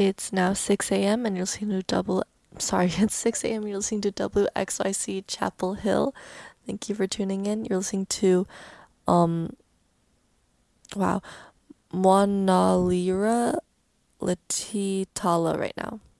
It's now 6 a.m. and you're listening to it's 6 a.m. You're listening to WXYC Chapel Hill. Thank you for tuning in. You're listening to, um, wow, Monalira Latitala right now.